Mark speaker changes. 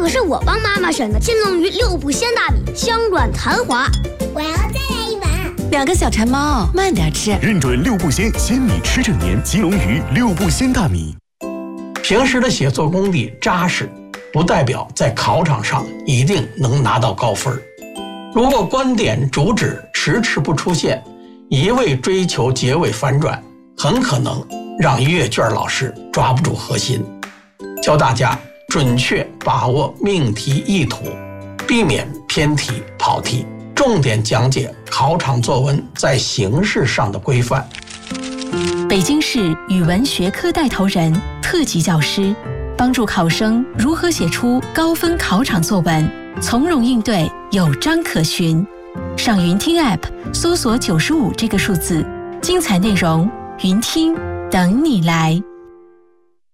Speaker 1: 可是我帮妈妈选的金龙鱼6步鲜大米，香软弹滑。
Speaker 2: 我要再来一碗。
Speaker 3: 2个小馋猫，慢点吃。
Speaker 4: 认准6步鲜，鲜米吃整年。金龙鱼6步鲜大米。
Speaker 5: 平时的写作功底扎实，不代表在考场上一定能拿到高分。如果观点主旨迟迟不出现，一味追求结尾反转，很可能让阅卷老师抓不住核心。教大家准确把握命题意图，避免偏题跑题，重点讲解考场作文在形式上的规范。
Speaker 6: 北京市语文学科带头人、特级教师，帮助考生如何写出高分考场作文，从容应对，有章可循。上云听 App 搜索95这个数字，精彩内容，云听等你来。